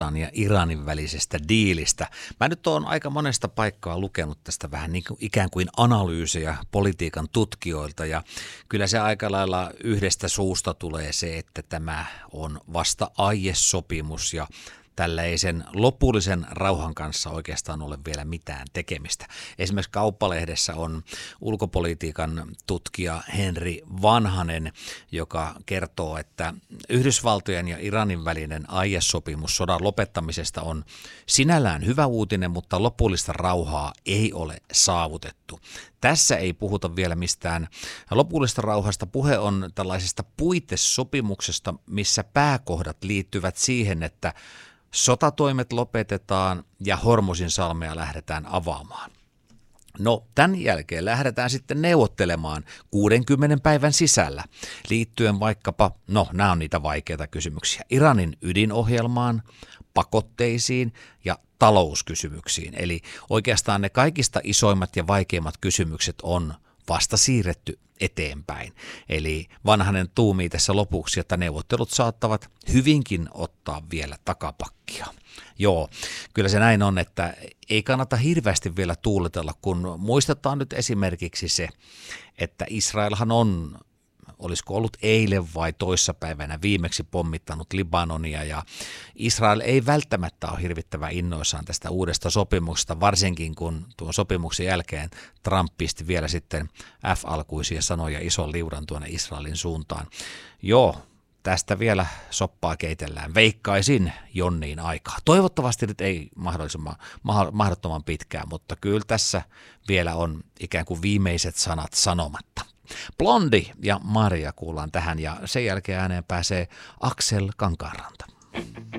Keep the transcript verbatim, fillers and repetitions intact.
Yhdysvaltain ja Iranin välisestä diilistä. Mä nyt oon aika monesta paikkaa lukenut tästä vähän niin kuin ikään kuin analyysejä politiikan tutkijoilta ja kyllä se aika lailla yhdestä suusta tulee se, että tämä on vasta aiesopimus ja tällä ei sen lopullisen rauhan kanssa oikeastaan ole vielä mitään tekemistä. Esimerkiksi Kauppalehdessä on ulkopolitiikan tutkija Henri Vanhanen, joka kertoo, että Yhdysvaltojen ja Iranin välinen aiesopimus sodan lopettamisesta on sinällään hyvä uutinen, mutta lopullista rauhaa ei ole saavutettu. Tässä ei puhuta vielä mistään lopullista rauhasta. Puhe on tällaisesta puitesopimuksesta, missä pääkohdat liittyvät siihen, että sotatoimet lopetetaan ja Hormuzin salmea lähdetään avaamaan. No, tämän jälkeen lähdetään sitten neuvottelemaan kuudenkymmenen päivän sisällä liittyen vaikkapa, no nämä on niitä vaikeita kysymyksiä, Iranin ydinohjelmaan, pakotteisiin ja talouskysymyksiin. Eli oikeastaan ne kaikista isoimmat ja vaikeimmat kysymykset on vasta siirretty eteenpäin. Eli Vanhanen tuumii tässä lopuksi, että neuvottelut saattavat hyvinkin ottaa vielä takapakkia. Joo, kyllä se näin on, että ei kannata hirveästi vielä tuuletella, kun muistetaan nyt esimerkiksi se, että Israelhan on, olisiko ollut eilen vai toissapäivänä viimeksi pommittanut Libanonia ja Israel ei välttämättä ole hirvittävän innoissaan tästä uudesta sopimuksesta, varsinkin kun tuon sopimuksen jälkeen Trump pisti vielä sitten F-alkuisia sanoja ison liudan tuonne Israelin suuntaan. Joo, tästä vielä soppaa keitellään. Veikkaisin Jonniin aikaa. Toivottavasti nyt ei mahdollisimman mahdottoman pitkään, mutta kyllä tässä vielä on ikään kuin viimeiset sanat sanomatta. Blondi ja Maria kuullaan tähän ja sen jälkeen ääneen pääsee Aksel Kankaanranta.